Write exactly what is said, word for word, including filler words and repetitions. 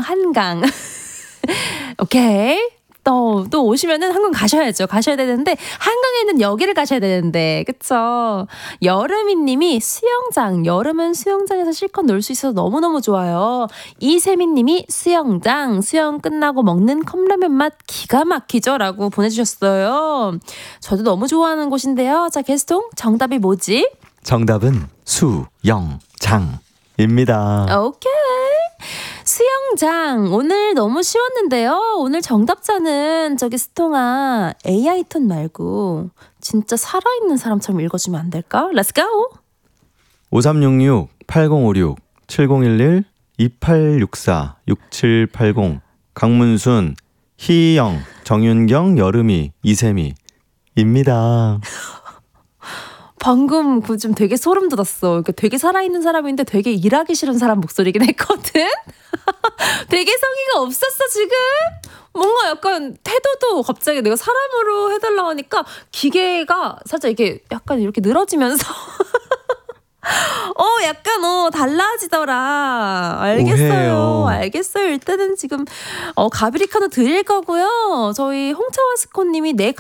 한강. 오케이. 또, 또 오시면은 한강 가셔야죠. 가셔야 되는데, 한강에는 여기를 가셔야 되는데, 그쵸? 여름이 님이 수영장, 여름은 수영장에서 실컷 놀 수 있어서 너무너무 좋아요. 이세미 님이 수영장, 수영 끝나고 먹는 컵라면 맛 기가 막히죠? 라고 보내주셨어요. 저도 너무 좋아하는 곳인데요. 자, 게스통, 정답이 뭐지? 정답은 수영장입니다. 오케이. 수영장 오늘 너무 쉬웠는데요. 오늘 정답자는 저기 스통아 에이아이 톤 말고 진짜 살아있는 사람처럼 읽어주면 안 될까? Let's go. 오삼육육 팔공오육 칠공일일 이팔육사 육칠팔공 강문순 희영 정윤경 여름이 이세미입니다. 방금 그 좀 되게 소름 돋았어. 그러니까 되게 살아있는 사람인데 되게 일하기 싫은 사람 목소리긴 했거든. 되게 성의가 없었어 지금. 뭔가 약간 태도도 갑자기 내가 사람으로 해달라고 하니까 기계가 살짝 이렇게 약간 이렇게 늘어지면서 어 약간 어 달라지더라. 알겠어요. 오해요. 알겠어요. 일단은 지금 어 가브리카노 드릴 거고요. 저희 홍차와 스콘님이 내